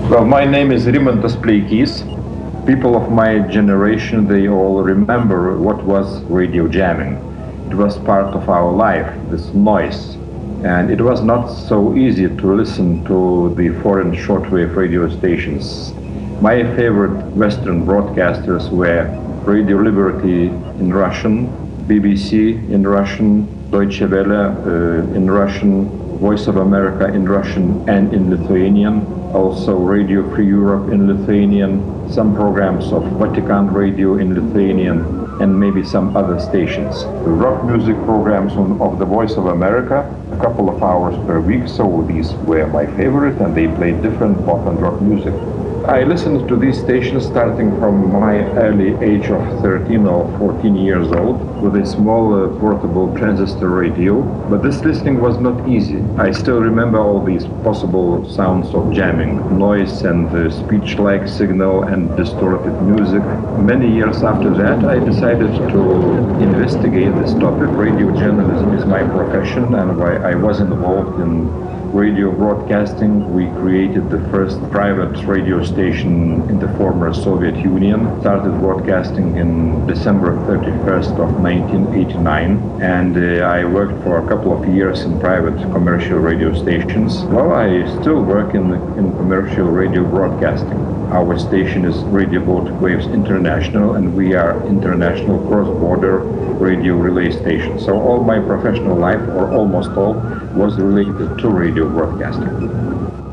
Well, my name is Rimantas Pleikys. People of my generation, they all remember what was radio jamming. It was part of our life, this noise. And it was not so easy to listen to the foreign shortwave radio stations. My favorite Western broadcasters were Radio Liberty in Russian, BBC in Russian, Deutsche Welle in Russian, Voice of America in Russian and in Lithuanian, also Radio Free Europe in Lithuanian, some programs of Vatican Radio in Lithuanian, and maybe some other stations. The rock music programs of the Voice of America, a couple of hours per week, so these were my favorite, and they played different pop and rock music. I listened to these stations starting from my early age of 13 or 14 years old with a small portable transistor radio, but this listening was not easy. I still remember all these possible sounds of jamming, noise and speech-like signal and distorted music. Many years after that, I decided to investigate this topic. Radio journalism is my profession, and I was involved in radio broadcasting. We created the first private radio station in the former Soviet Union, started broadcasting in December 31st of 1989, and I worked for a couple of years in private commercial radio stations. Well, I still work in commercial radio broadcasting. Our station is Radio Baltic Waves International, and we are international cross-border radio relay station. So all my professional life, or almost all, was related to radio broadcasting.